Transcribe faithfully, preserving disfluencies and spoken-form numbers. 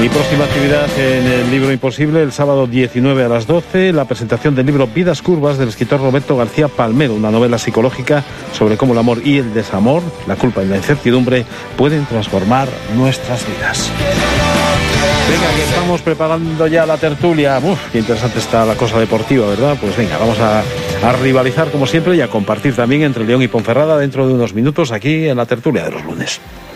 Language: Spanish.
Y próxima actividad en el Libro Imposible, el sábado diecinueve a las doce, la presentación del libro Vidas Curvas del escritor Roberto García Palmero, una novela psicológica sobre cómo el amor y el desamor, la culpa y la incertidumbre pueden transformar nuestras vidas. Venga, que estamos preparando ya la tertulia. Uf, qué interesante está la cosa deportiva, ¿verdad? Pues venga, vamos a, a rivalizar como siempre y a compartir también entre León y Ponferrada dentro de unos minutos aquí en la tertulia de los lunes.